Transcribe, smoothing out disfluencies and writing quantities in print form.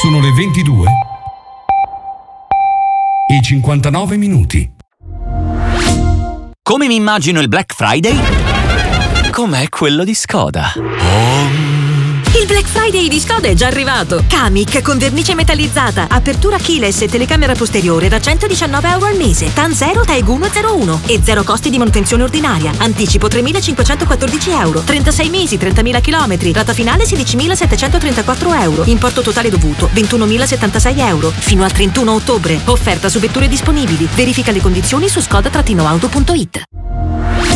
Sono le 22 e 59 minuti. Come mi immagino il Black Friday? Com'è quello di Skoda. Il Black Friday di Skoda è già arrivato. Kamiq con vernice metallizzata, apertura keyless e telecamera posteriore da €119 al mese. TAN 0, TAEG 101 e zero costi di manutenzione ordinaria. Anticipo €3.514. 36 mesi, 30.000 km. Rata finale €16.734. Importo totale dovuto €21.076. Fino al 31 ottobre. Offerta su vetture disponibili. Verifica le condizioni su skoda-auto.it.